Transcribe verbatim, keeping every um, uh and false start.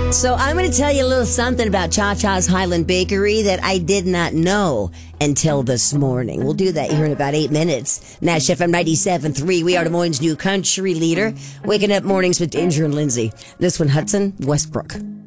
So I'm going to tell you a little something about Cha Cha's Highland Bakery that I did not know until this morning. We'll do that here in about eight minutes. Nash F M ninety-seven point three. We are Des Moines' new country leader. Waking up mornings with Danger and Lindsay. This one, Hudson Westbrook.